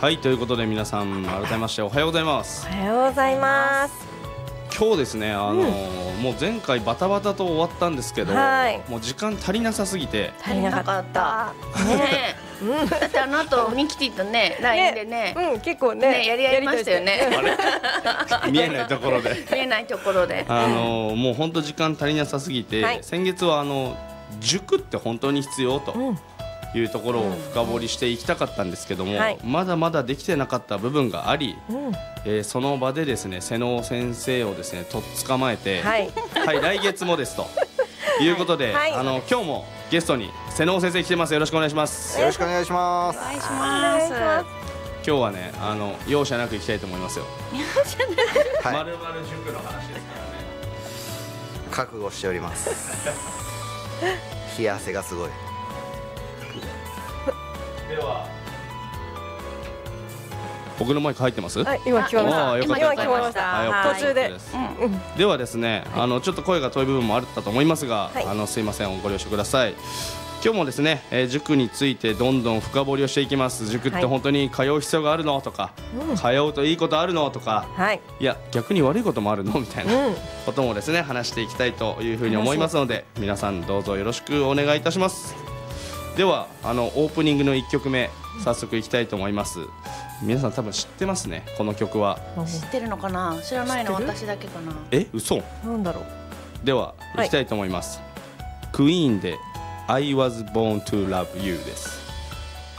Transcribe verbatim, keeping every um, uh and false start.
はい、ということで皆さん改めましておはようございます。 おはようございます。 今日ですね、あのーうん、もう前回バタバタと終わったんですけど、はい、もう時間足りなさすぎて足りなかったねえ、うん、だってあの後ミキティとね ライン でね、 ね、うん、結構ね、 ねやり合いましたよね。 あれ見えないところで見えないところで、 あのー、もう本当時間足りなさすぎて、はい、先月はあの塾って本当に必要と、うんいうところを深掘りしていきたかったんですけども、うんはい、まだまだできてなかった部分があり、うん、えー、その場でですね瀬能先生をですねとっ捕まえて、はい、はい、来月もですということで、はい、あの今日もゲストに瀬能先生来てます。よろしくお願いします。 よろしくお願いします。 お願いします。今日はね、あの容赦なくいきたいと思いますよ。 容赦なく、 まるまる塾の話ですからね。 覚悟しております。冷や汗がすごい。 では僕のマイク入ってます？ はい、今聞こえました。今聞こえました。途中で。 うん、ではですね、はい、あのちょっと声が遠い部分もあったと思いますが、はい、あのすいません、ご了承ください。今日もですね、えー、塾についてどんどん深掘りをしていきます。塾って本当に通う必要があるのとか、はい、通うといいことあるのとか、はい、いや逆に悪いこともあるのみたいなこともですね話していきたいというふうに思いますので、皆さんどうぞよろしくお願いいたします。ではあのオープニングのいっきょくめ早速いきたいと思います。皆さん多分知ってますね、この曲は。 知ってるのかな、知らないの私だけかな。 え、嘘。 なんだろう。では、はい、いきたいと思います。クイーンで I was born to love you です。